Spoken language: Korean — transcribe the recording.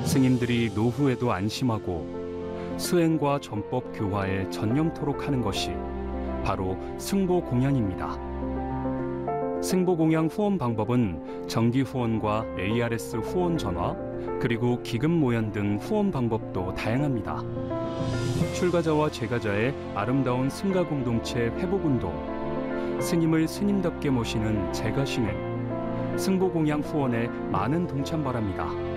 스님들이 노후에도 안심하고 수행과 전법 교화에 전념토록 하는 것이 바로 승보공양입니다. 승보공양 후원 방법은 정기 후원과 ARS 후원 전화, 그리고 기금 모연 등 후원 방법도 다양합니다. 출가자와 재가자의 아름다운 승가 공동체 회복운동, 스님을 스님답게 모시는 재가신행, 승보공양 후원에 많은 동참 바랍니다.